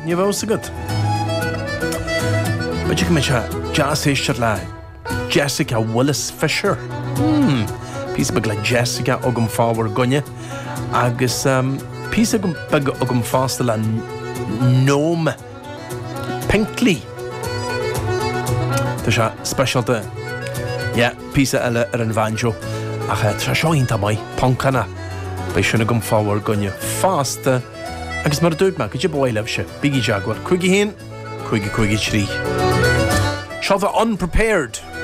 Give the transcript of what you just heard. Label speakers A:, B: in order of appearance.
A: ní bheh sagad. Baidir go me se jazz éiste le Jessica Willis Fisher. Pís bag le Jessica agam fáhar gunne agus pís agam fásta le Noam Pinkley. Tá se specialta písa eile ar an bhainjo ach tá seoínta mai pancana bei sinna gom fáhar gunne fásta agus mar dúig me go dtí bóileh se bíí jaguar chuigi hén chuigi trí. Seo bheith unprepared